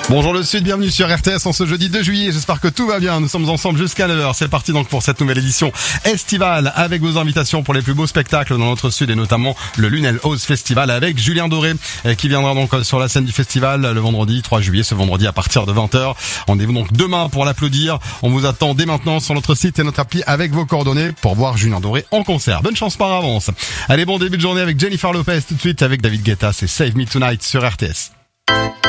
Bonjour le Sud, bienvenue sur RTS en ce jeudi 2 juillet, j'espère que tout va bien, nous sommes ensemble jusqu'à 9h, c'est parti donc pour cette nouvelle édition estivale avec vos invitations pour les plus beaux spectacles dans notre Sud et notamment le Lunel House Festival avec Julien Doré qui viendra donc sur la scène du festival le vendredi 3 juillet, ce vendredi à partir de 20h. Rendez-vous donc demain pour l'applaudir, on vous attend dès maintenant sur notre site et notre appli avec vos coordonnées pour voir Julien Doré en concert. Bonne chance par avance. Allez, bon début de journée avec Jennifer Lopez tout de suite avec David Guetta, c'est Save Me Tonight sur RTS.